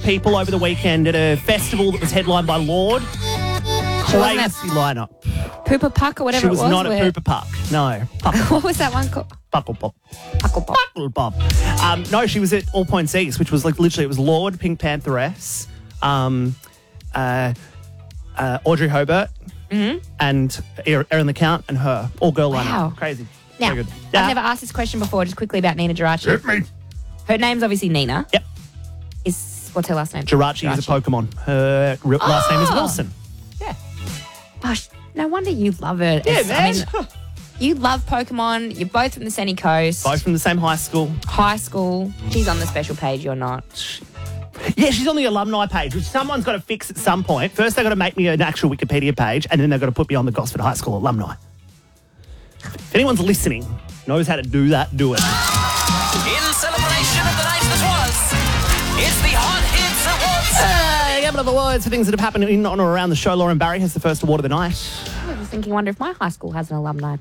people over the weekend at a festival that was headlined by Lorde. wasn't at Crazy lineup. Poopa Puck or whatever She was it was. not at Poopa Puck. No. What was that one called? Buckle Pop. Puckle Pop. Buckle Pop. No, she was at All Points East, which was like literally, it was Lorde, Pink Pantheress, Audrey Hobart, and Erin the Count and her. All girl lineup. Wow. Crazy. Now, Very good. I've never asked this question before, just quickly about Nina Geraci. Hit me. Her name's obviously Nina. Yep. What's her last name? Geraci is a Pokemon. Her last name is Wilson. Yeah. Gosh, no wonder you love it. Yeah, man. I mean, you love Pokemon. You're both from the Sunny Coast. Both from the same high school. High school. She's on the special page, you're not. Yeah, she's on the alumni page, which someone's got to fix at some point. First, they've got to make me an actual Wikipedia page, and then they've got to put me on the Gosford High School alumni. If anyone's listening, knows how to do that, do it. In celebration of the night that was, it's the Hot Hits Awards. A couple of awards for things that have happened in, on or around the show. Lauren Barry has the first award of the night. I was thinking, wonder if my high school has an alumni